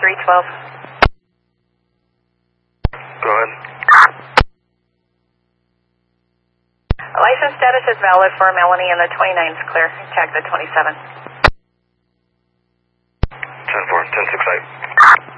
312. Go ahead. License status is valid for Melanie and the 29's clear. Tag the 27. 10-4, 10-6-8.